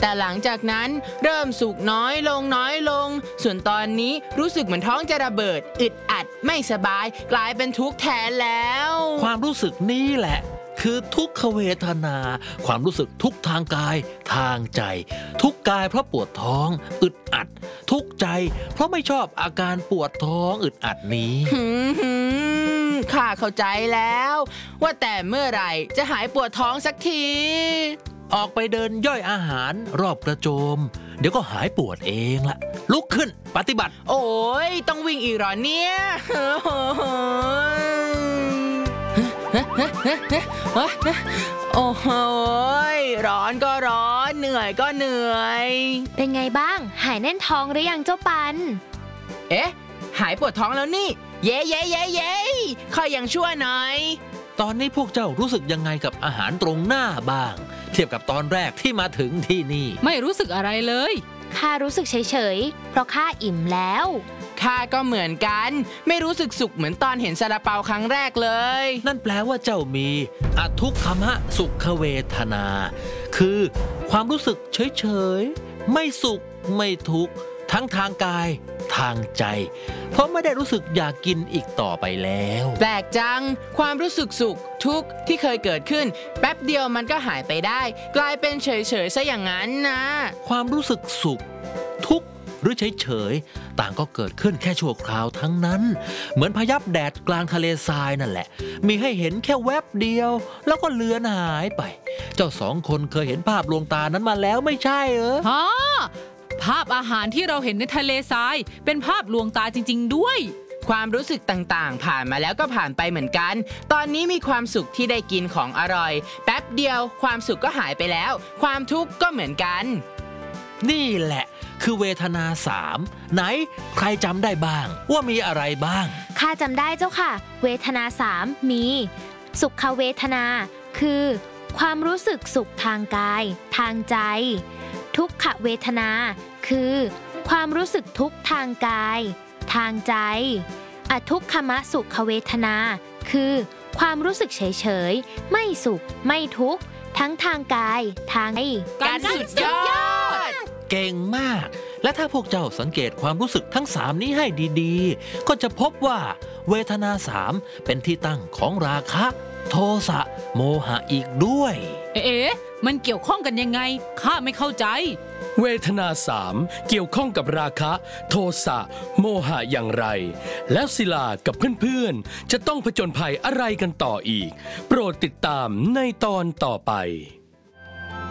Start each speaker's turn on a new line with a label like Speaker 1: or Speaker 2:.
Speaker 1: แต่หลังจากนั้นเริ่มสุขน้อยลงส่วนตอนนี้รู้สึกเหมือนท้องจะระเบิดอึดอัดไม่สบายกลายเป็นทุกข์แทนแล้ว
Speaker 2: ความรู้สึกนี้แหละคือทุกขเวทนาความรู้สึกทุกทางกายทางใจทุกกายเพราะปวดท้องอึดอัดทุกใจเพราะไม่ชอบอาการปวดท้องอึดอัดนี้
Speaker 1: ข้าเข้าใจแล้วว่าแต่เมื่อไหร่จะหายปวดท้องสักที
Speaker 2: ออกไปเดินย่อยอาหารรอบกระโจมเดี๋ยวก็หายปวดเองละลุกขึ้นปฏิบัติ
Speaker 1: โอ้ยต้องวิ่งอีกเหรอเนี่ยโอ้โหร้อนก็ร้อนเหนื่อยก็เหนื่อย
Speaker 3: เป็นไงบ้างหายแน่นท้องหรือยังเจ้าปัน
Speaker 1: เอ๊ะหายปวดท้องแล้วนี่เย้ข้ายังชั่วหน่อย
Speaker 2: ตอนนี้พวกเจ้ารู้สึกยังไงกับอาหารตรงหน้าบ้างเทียบกับตอนแรกที่มาถึงที่นี่
Speaker 4: ไม่รู้สึกอะไรเลย
Speaker 3: ข้ารู้สึกเฉยๆเพราะข้าอิ่มแล้ว
Speaker 1: ข้าก็เหมือนกันไม่รู้สึกสุขเหมือนตอนเห็นซาลาเปาครั้งแรกเลย
Speaker 2: นั่นแปลว่าเจ้ามีอทุกขมะสุขเวทนาคือความรู้สึกเฉยๆไม่สุขไม่ทุกข์ทั้งทางกายทางใจเพราะไม่ได้รู้สึกอยากกินอีกต่อไปแล้ว
Speaker 1: แปลกจังความรู้สึกสุขทุกข์ที่เคยเกิดขึ้นแป๊บเดียวมันก็หายไปได้กลายเป็นเฉยๆซะอย่างนั้นนะ
Speaker 2: ความรู้สึกสุขทุกข์หรือเฉยๆต่างก็เกิดขึ้นแค่ชั่วคราวทั้งนั้นเหมือนพยับแดดกลางทะเลทรายนั่นแหละมีให้เห็นแค่แวบเดียวแล้วก็เลือนหายไปเจ้าสองคนเคยเห็นภาพลวงตานั้นมาแล้วไม่ใช่เหรอ
Speaker 4: ภาพอาหารที่เราเห็นในทะเลทรายเป็นภาพลวงตาจริงๆด้วย
Speaker 1: ความรู้สึกต่างๆผ่านมาแล้วก็ผ่านไปเหมือนกันตอนนี้มีความสุขที่ได้กินของอร่อยแป๊บเดียวความสุขก็หายไปแล้วความทุกข์ก็เหมือนกัน
Speaker 2: นี่แหละคือเวทนา3ไหนใครจำได้บ้างว่ามีอะไรบ้าง
Speaker 3: ข้าจำได้เจ้าค่ะเวทนา3มีสุขเวทนาคือความรู้สึกสุขทางกายทางใจทุกขเวทนาคือความรู้สึกทุกข์ทางกายทางใจอทุกขมสุขเวทนาคือความรู้สึกเฉยๆไม่สุขไม่ทุกข์ทั้งทางกายทางใจ
Speaker 1: การสุดยอด
Speaker 2: เก่งมากและถ้าพวกเจ้าสังเกตความรู้สึกทั้ง3นี้ให้ดีๆก็จะพบว่าเวทนา3เป็นที่ตั้งของราคะโทสะโมหะอีกด้วย
Speaker 4: มันเกี่ยวข้องกันยังไงข้าไม่เข้าใจ
Speaker 5: เวทนา3เกี่ยวข้องกับราคะโทสะโมหะอย่างไรแล้วศิลากับเพื่อนๆจะต้องผจญภัยอะไรกันต่ออีกโปรดติดตามในตอนต่อไป